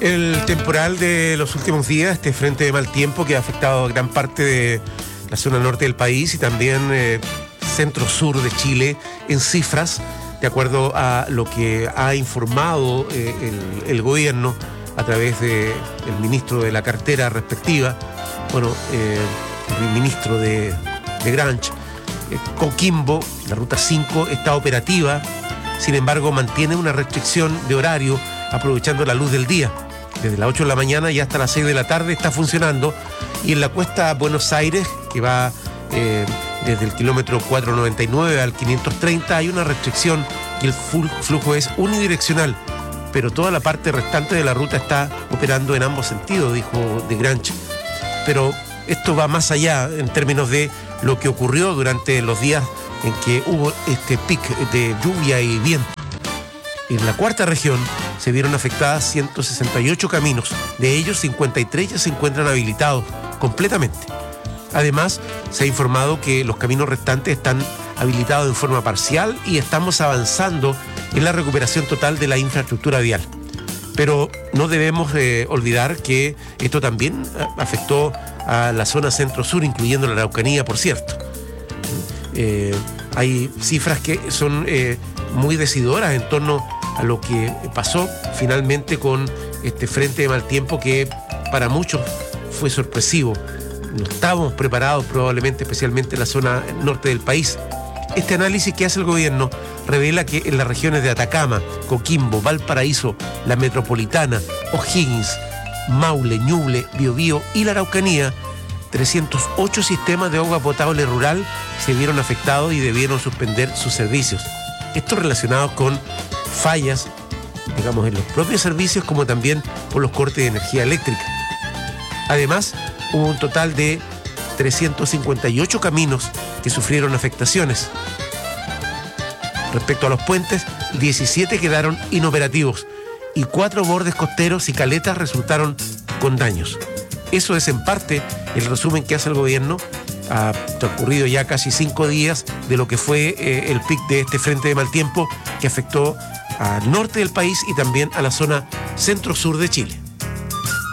El temporal de los últimos días, este frente de mal tiempo que ha afectado a gran parte de la zona norte del país y también centro-sur de Chile, en cifras, de acuerdo a lo que ha informado el gobierno a través del ministro de la cartera respectiva, el ministro de Granch. Coquimbo, la ruta 5, está operativa, sin embargo mantiene una restricción de horario aprovechando la luz del día. Desde las 8 de la mañana y hasta las 6 de la tarde está funcionando, y en la cuesta Buenos Aires, que va desde el kilómetro 499 al 530, hay una restricción y el flujo es unidireccional, pero toda la parte restante de la ruta está operando en ambos sentidos, dijo de Granch. Pero esto va más allá en términos de lo que ocurrió durante los días en que hubo este pic de lluvia y viento. En la cuarta región se vieron afectadas 168 caminos, de ellos 53 ya se encuentran habilitados completamente. Además, se ha informado que los caminos restantes están habilitados en forma parcial y estamos avanzando en la recuperación total de la infraestructura vial. Pero no debemos olvidar que esto también afectó a la zona centro-sur, incluyendo la Araucanía, por cierto. Hay cifras que son muy decidoras en torno a lo que pasó finalmente con este frente de mal tiempo que para muchos fue sorpresivo. No estábamos preparados probablemente, especialmente en la zona norte del país. Este análisis que hace el gobierno revela que en las regiones de Atacama, Coquimbo, Valparaíso, la Metropolitana, O'Higgins, Maule, Ñuble, Biobío y la Araucanía, 308 sistemas de agua potable rural se vieron afectados y debieron suspender sus servicios. Esto relacionado con fallas, digamos, en los propios servicios, como también por los cortes de energía eléctrica. Además, hubo un total de 358 caminos que sufrieron afectaciones. Respecto a los puentes, 17 quedaron inoperativos y 4 bordes costeros y caletas resultaron con daños. Eso es en parte el resumen que hace el gobierno. Ha transcurrido ya casi 5 días de lo que fue el pic de este frente de mal tiempo que afectó al norte del país y también a la zona centro-sur de Chile.